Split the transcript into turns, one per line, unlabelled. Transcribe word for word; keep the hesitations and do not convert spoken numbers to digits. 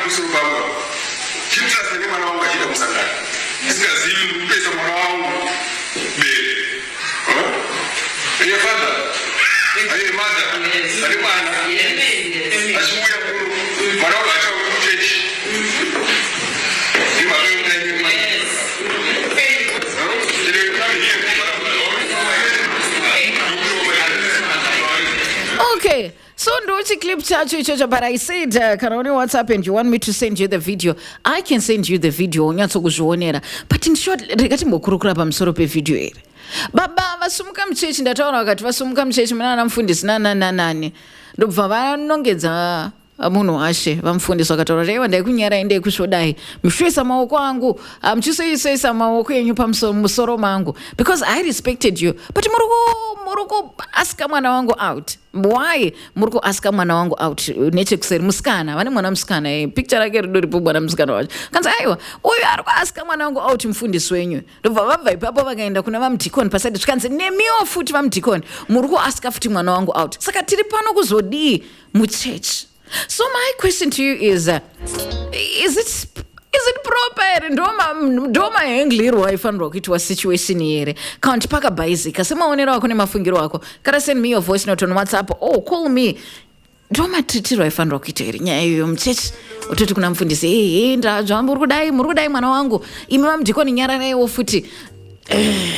kusuru baba kimsa sani mwana wangu ashida kusangana sikazivi pesa mwana wangu be eh ya fadha aye mada ali mwana ashuya mwana wangu acha kuchechi ima wewe ndani mwana
okay. So ndochi clip chacho ichocho, but I said uh, kana one WhatsApp and you want me to send you the video, I can send you the video nyatso kuzvionera, but in short rekati mbokurukura pamusoro pe video ere. Baba vasumuka mchechi ndataona wakati vasumuka mchechi mwana namfundisi nana nani ndobva vanongedza munhu washe vamufundisi vakataura reva ndaikunyara ende kusvodai mishwesa maoko angu muchisoisoisa maoko enyu pamusoro mangu because I respected you, but muruku aska mwana wangu out. Why muruku aska mwana wangu out? Nechekuseri musikana vane mwana musikana eh picture rake ridoripo bwana musikana wacho kanzi aiwa uyu ari kuaska mwana wangu out mufundisi wenyu ndobva vabva ipapo vakaenda kuna vamudhikoni paside zvikanzi nemiwo futi vamudhikoni muruku aska futi mwana wangu out. Saka tiri pano kuzodii muchechi. So my question to you is, uh, is it is it proper? Ndoma ndoma yenglirwa ifanirwa kuitwa situation here. Can't paka basic. Semaonera wako nemafungiro wako. Kara send me your voice note on WhatsApp. Oh, call me. Ndoma titirwa ifanirwa kuitwa here. Nyaya iyo mchechi. Utoti kuna mfundisi. Eh, eh, ndajwa muri kudai, muri kudai mwana wangu. Imi vamudhikoni nyara naye futi.